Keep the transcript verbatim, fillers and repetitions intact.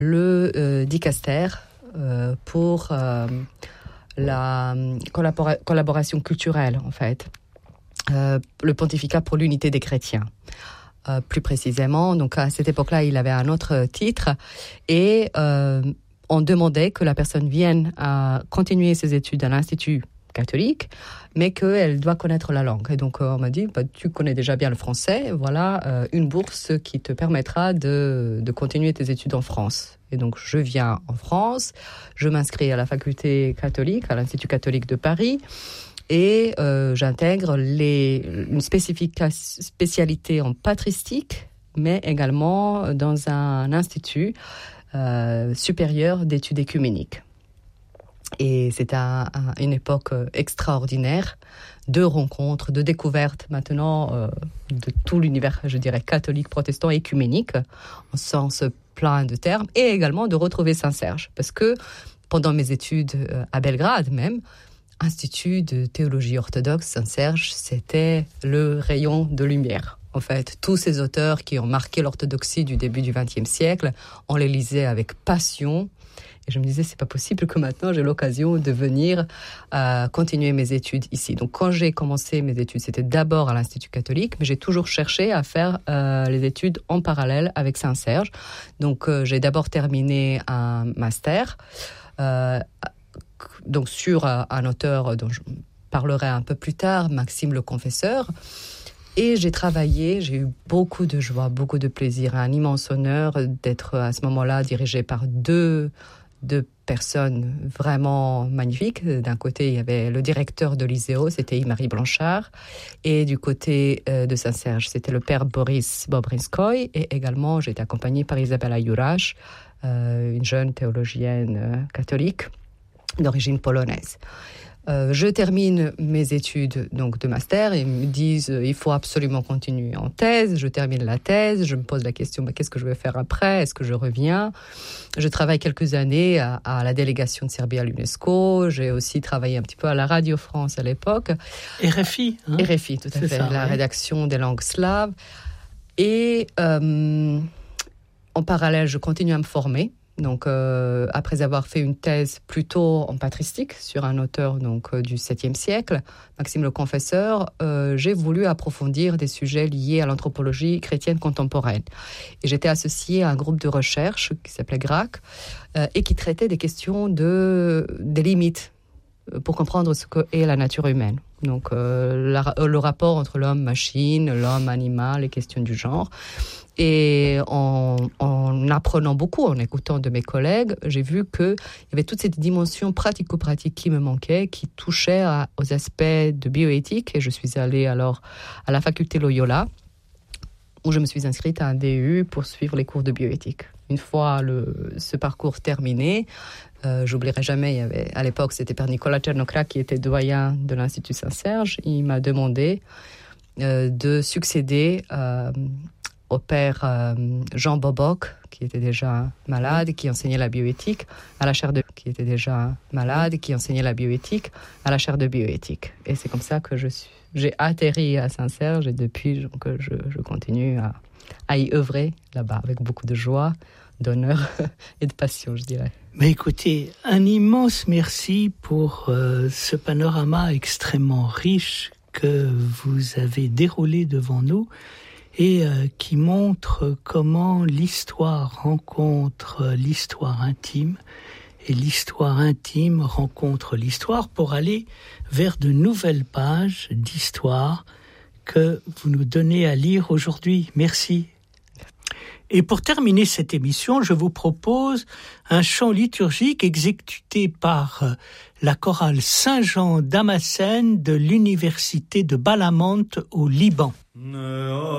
le euh, dicaster euh, pour euh, la collabora- collaboration culturelle, en fait. Euh, le pontificat pour l'unité des chrétiens. Euh, plus précisément, donc à cette époque-là, il avait un autre titre et euh, on demandait que la personne vienne à continuer ses études à l'Institut catholique, mais qu'elle doit connaître la langue. Et donc, euh, on m'a dit, bah, tu connais déjà bien le français, voilà euh, une bourse qui te permettra de, de continuer tes études en France. Et donc, je viens en France, je m'inscris à la faculté catholique, à l'Institut catholique de Paris, et euh, j'intègre les, une spécialité en patristique, mais également dans un institut euh, supérieur d'études écuméniques. Et c'est à, à une époque extraordinaire de rencontres, de découvertes maintenant euh, de tout l'univers, je dirais, catholique, protestant, écuménique, en sens plein de termes, et également de retrouver Saint-Serge. Parce que pendant mes études euh, à Belgrade même, Institut de théologie orthodoxe Saint-Serge, c'était le rayon de lumière. En fait, tous ces auteurs qui ont marqué l'orthodoxie du début du vingtième siècle, on les lisait avec passion. Et je me disais, c'est pas possible que maintenant j'ai l'occasion de venir euh, continuer mes études ici. Donc, quand j'ai commencé mes études, c'était d'abord à l'Institut catholique, mais j'ai toujours cherché à faire euh, les études en parallèle avec Saint-Serge. Donc, euh, j'ai d'abord terminé un master. Euh, donc sur euh, un auteur dont je parlerai un peu plus tard, Maxime le Confesseur. Et j'ai travaillé, j'ai eu beaucoup de joie, beaucoup de plaisir, un immense honneur d'être à ce moment-là dirigée par deux, deux personnes vraiment magnifiques. D'un côté, il y avait le directeur de l'I S E O, c'était Yves-Marie Blanchard, et du côté euh, de Saint-Serge, c'était le père Boris Bobrinskoy, et également j'ai été accompagnée par Isabella Jurasz, euh, une jeune théologienne euh, catholique d'origine polonaise. Euh, je termine mes études donc de master et ils me disent euh, il faut absolument continuer en thèse. Je termine la thèse, je me pose la question bah, qu'est-ce que je vais faire après ? Est-ce que je reviens ? Je travaille quelques années à, à la délégation de Serbie à l'UNESCO. J'ai aussi travaillé un petit peu à la Radio France à l'époque. R F I hein ? R F I, tout à C'est fait, ça, la oui. rédaction des langues slaves. Et euh, en parallèle, je continue à me former. Donc, euh, après avoir fait une thèse plutôt en patristique sur un auteur donc, euh, du septième siècle, Maxime le Confesseur, euh, j'ai voulu approfondir des sujets liés à l'anthropologie chrétienne contemporaine. Et j'étais associée à un groupe de recherche qui s'appelait G R A C euh, et qui traitait des questions de, des limites pour comprendre ce qu'est la nature humaine. Donc, euh, la, le rapport entre l'homme-machine, l'homme-animal, les questions du genre. Et en, en apprenant beaucoup, en écoutant de mes collègues, j'ai vu qu'il y avait toutes ces dimensions pratico-pratiques qui me manquaient, qui touchaient à, aux aspects de bioéthique. Et je suis allée alors à la faculté Loyola, où je me suis inscrite à un D U pour suivre les cours de bioéthique. Une fois le, ce parcours terminé, euh, j'oublierai jamais, il y avait, à l'époque, c'était Père Nicolas Tchernokra qui était doyen de l'Institut Saint-Serge. Il m'a demandé euh, de succéder euh, au père euh, Jean Boboc, qui était déjà malade, qui enseignait la bioéthique, à la chaire de qui était déjà malade, qui enseignait la bioéthique, à la chaire de bioéthique. Et c'est comme ça que je suis, j'ai atterri à Saint-Serge et depuis, donc, je, je continue à, à y œuvrer là-bas avec beaucoup de joie, d'honneur et de passion, je dirais. Mais écoutez, un immense merci pour euh, ce panorama extrêmement riche que vous avez déroulé devant nous et euh, qui montre comment l'histoire rencontre l'histoire intime et l'histoire intime rencontre l'histoire pour aller vers de nouvelles pages d'histoire que vous nous donnez à lire aujourd'hui. Merci. Et pour terminer cette émission, je vous propose un chant liturgique exécuté par la chorale Saint-Jean Damascène de l'université de Balamante au Liban.